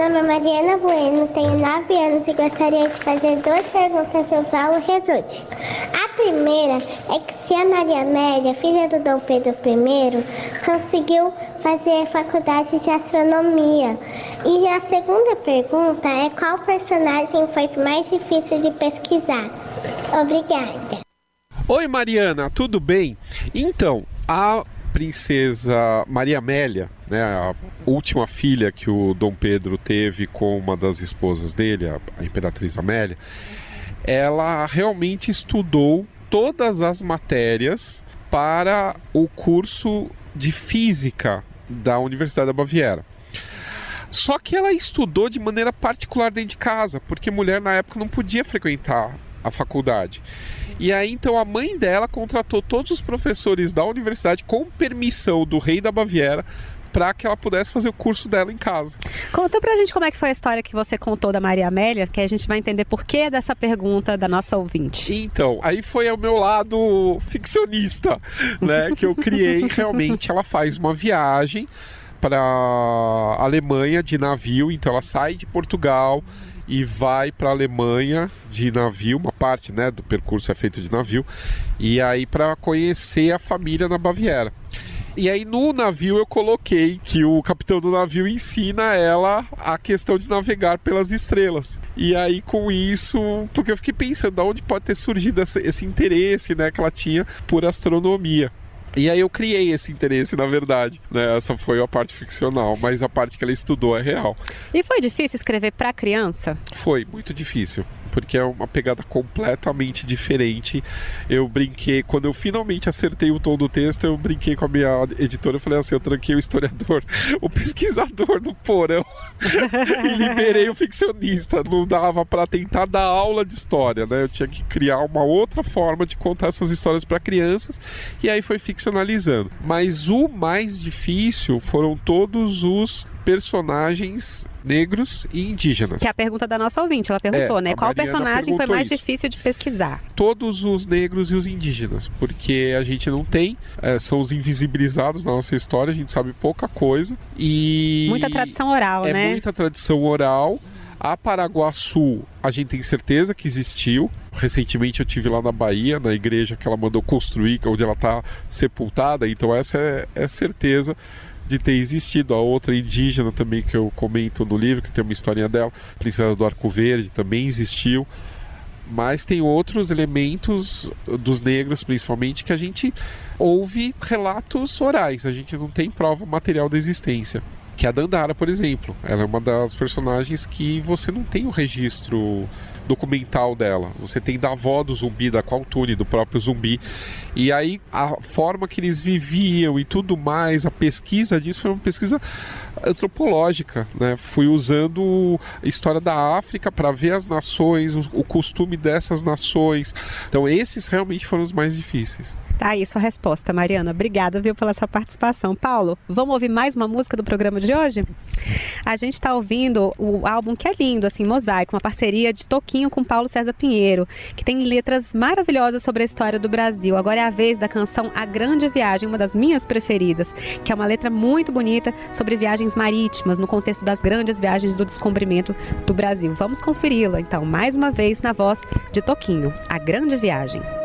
Meu nome é Mariana Bueno, tenho 9 anos e gostaria de fazer 2 perguntas ao Paulo Rezende. A primeira é que se a Maria Amélia, filha do Dom Pedro I, conseguiu fazer a faculdade de astronomia. E a segunda pergunta é qual personagem foi mais difícil de pesquisar. Obrigada. Oi Mariana, tudo bem? Então, a princesa Maria Amélia, né, a última filha que o Dom Pedro teve com uma das esposas dele, a Imperatriz Amélia, ela realmente estudou todas as matérias para o curso de física da Universidade da Baviera. Só que ela estudou de maneira particular dentro de casa, porque mulher na época não podia frequentar a faculdade. E aí então a mãe dela contratou todos os professores da universidade com permissão do rei da Baviera para que ela pudesse fazer o curso dela em casa. Conta pra gente como é que foi a história que você contou da Maria Amélia, que a gente vai entender por que dessa pergunta da nossa ouvinte. Então, aí foi o meu lado ficcionista, né, que eu criei. Realmente ela faz uma viagem para a Alemanha de navio, então ela sai de Portugal e vai para a Alemanha de navio, uma parte, né, do percurso é feito de navio, e aí para conhecer a família na Baviera. E aí no navio eu coloquei que o capitão do navio ensina ela a questão de navegar pelas estrelas. E aí com isso, porque eu fiquei pensando de onde pode ter surgido esse interesse, né, que ela tinha por astronomia. E aí eu criei esse interesse, na verdade, né? Essa foi a parte ficcional, mas a parte que ela estudou é real. E foi difícil escrever para criança? Foi muito difícil, porque é uma pegada completamente diferente. Eu brinquei, quando eu finalmente acertei o tom do texto, eu brinquei com a minha editora, eu falei assim, eu tranquei o historiador, o pesquisador no porão e liberei o ficcionista. Não dava para tentar dar aula de história, né? Eu tinha que criar uma outra forma de contar essas histórias para crianças, e aí foi ficcionalizando. Mas o mais difícil foram todos os personagens negros e indígenas. Que é a pergunta da nossa ouvinte, ela perguntou, né? Qual personagem foi mais difícil de pesquisar? Todos os negros e os indígenas, porque a gente não tem, são os invisibilizados na nossa história, a gente sabe pouca coisa e... Muita tradição oral, né? Muita tradição oral. A Paraguaçu, a gente tem certeza que existiu. Recentemente eu estive lá na Bahia, na igreja que ela mandou construir, onde ela está sepultada, então essa é certeza de ter existido. A outra indígena também que eu comento no livro, que tem uma historinha dela, Princesa do Arco Verde, também existiu. Mas tem outros elementos dos negros, principalmente, que a gente ouve relatos orais, a gente não tem prova material da existência. Que é a Dandara, por exemplo. Ela é uma das personagens que você não tem o registro documental dela. Você tem da avó do zumbi, da Qualtune, do próprio zumbi. E aí a forma que eles viviam e tudo mais, a pesquisa disso foi uma pesquisa antropológica, né? Fui usando a história da África para ver as nações, o costume dessas nações. Então esses realmente foram os mais difíceis. Tá aí sua resposta, Mariana. Obrigada, viu, pela sua participação. Paulo, vamos ouvir mais uma música do programa de hoje? A gente está ouvindo o álbum que é lindo, assim, Mosaico, uma parceria de Toquinho com Paulo César Pinheiro, que tem letras maravilhosas sobre a história do Brasil. Agora é a vez da canção A Grande Viagem, uma das minhas preferidas, que é uma letra muito bonita sobre viagens marítimas, no contexto das grandes viagens do descobrimento do Brasil. Vamos conferi-la, então, mais uma vez, na voz de Toquinho, A Grande Viagem.